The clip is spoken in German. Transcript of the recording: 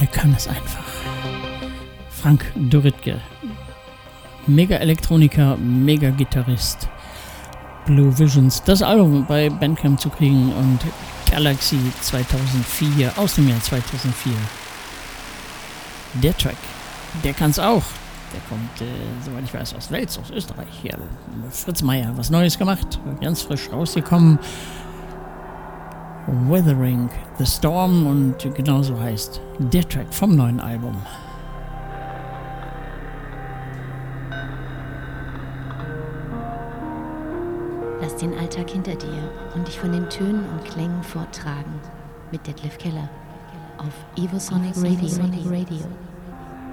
kann es einfach. Frank Dürritke. Mega-Elektroniker, Mega-Gitarrist. Blue Visions, das Album bei Bandcamp zu kriegen und Galaxy 2004, aus dem Jahr 2004. Der Track, der kann's auch. Der kommt, soweit ich weiß, aus Wels, aus Österreich. Hier, Fritz Meier, was Neues gemacht, ganz frisch rausgekommen. Weathering the Storm und genauso heißt der Track vom neuen Album. Lass den Alltag hinter dir und dich von den Tönen und Klängen forttragen mit Detlef Keller auf Evosonic Radio.